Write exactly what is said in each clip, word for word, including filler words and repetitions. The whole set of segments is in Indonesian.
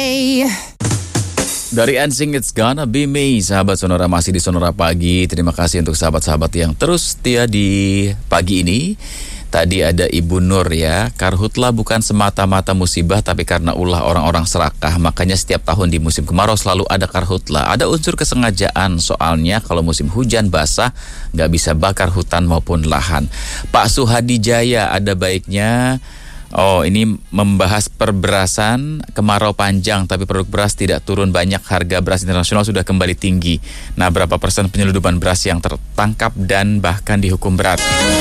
Dari N Sync It's Gonna Be Me, sahabat Sonora masih di Sonora Pagi. Terima kasih untuk sahabat-sahabat yang terus setia di pagi ini. Tadi ada Ibu Nur ya, karhutlah bukan semata-mata musibah tapi karena ulah orang-orang serakah. Makanya setiap tahun di musim kemarau selalu ada karhutlah. Ada unsur kesengajaan, soalnya kalau musim hujan basah nggak bisa bakar hutan maupun lahan. Pak Suhadi Jaya, ada baiknya. Oh, ini membahas perberasan, kemarau panjang tapi produk beras tidak turun banyak, harga beras internasional sudah kembali tinggi. Nah, berapa persen penyeludupan beras yang tertangkap dan bahkan dihukum berat?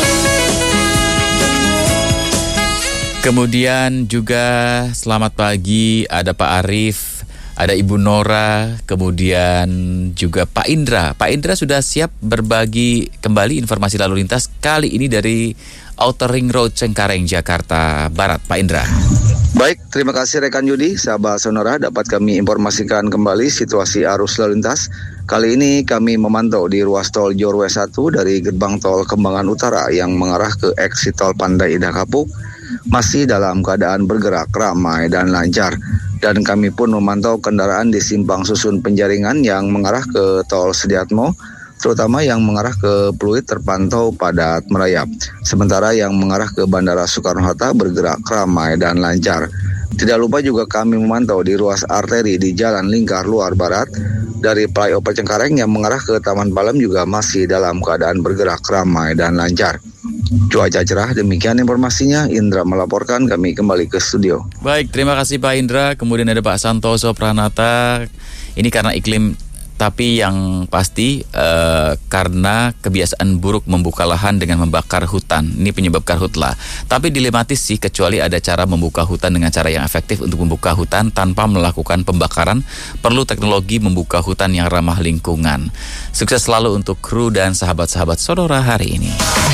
Kemudian juga selamat pagi, ada Pak Arif, ada Ibu Nora, kemudian juga Pak Indra. Pak Indra sudah siap berbagi kembali informasi lalu lintas, kali ini dari Outer Ring Road Cengkareng, Jakarta Barat. Pak Indra. Baik, terima kasih rekan Yudi. Sahabat Sonora, dapat kami informasikan kembali situasi arus lalu lintas. Kali ini kami memantau di ruas tol Jorwe satu dari gerbang tol Kembangan Utara yang mengarah ke eksit tol Pandai Indah Kapuk masih dalam keadaan bergerak ramai dan lancar. Dan kami pun memantau kendaraan di simpang susun Penjaringan yang mengarah ke tol Sediatmo, terutama yang mengarah ke Pluit terpantau padat merayap. Sementara yang mengarah ke Bandara Soekarno-Hatta bergerak ramai dan lancar. Tidak lupa juga kami memantau di ruas arteri di Jalan Lingkar Luar Barat dari Flyover Cengkareng yang mengarah ke Taman Palem juga masih dalam keadaan bergerak ramai dan lancar. Cuaca cerah, demikian informasinya. Indra melaporkan, kami kembali ke studio. Baik, terima kasih Pak Indra. Kemudian ada Pak Santoso Pranata. Ini karena iklim, tapi yang pasti uh, karena kebiasaan buruk membuka lahan dengan membakar hutan. Ini penyebab karhutlah. Tapi dilematis sih, kecuali ada cara membuka hutan dengan cara yang efektif. Untuk membuka hutan tanpa melakukan pembakaran, perlu teknologi membuka hutan yang ramah lingkungan. Sukses selalu untuk kru dan sahabat-sahabat Sonora hari ini.